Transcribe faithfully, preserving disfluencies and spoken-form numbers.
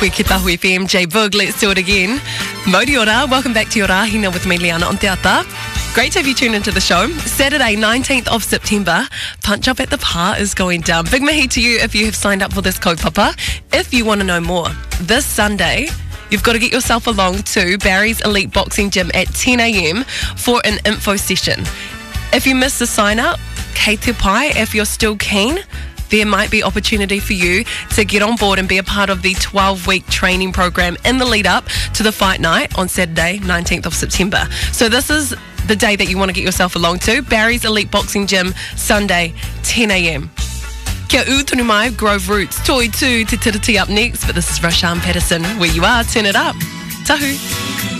We're Ki Tahu F M, J-Boog, let's do it again. Modi ora, welcome back to your Rahina with me, Liana on Te Ata. Great to have you tuned into the show. Saturday, nineteenth of September, Punch Up at the Pa is going down. Big mahi to you if you have signed up for this kaupapa. If you want to know more, this Sunday, you've got to get yourself along to Barry's Elite Boxing Gym at ten a.m. for an info session. If you miss the sign up, kei te pai, if you're still keen, there might be opportunity for you to get on board and be a part of the twelve-week training program in the lead up to the fight night on Saturday, nineteenth of September. So this is the day that you want to get yourself along to. Barry's Elite Boxing Gym, Sunday, ten a.m. Kia ūtunu mai, Grove Roots, Toi tū, Te Tiriti up next. But this is Rashaan Patterson. Where you are, turn it up. Tahu.